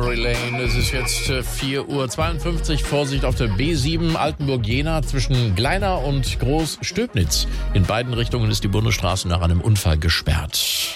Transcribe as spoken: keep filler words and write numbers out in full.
Memory Lane. Es ist jetzt vier Uhr zweiundfünfzig. Vorsicht auf der B sieben Altenburg-Jena zwischen Gleiner und Groß-Stöbnitz. In beiden Richtungen ist die Bundesstraße nach einem Unfall gesperrt.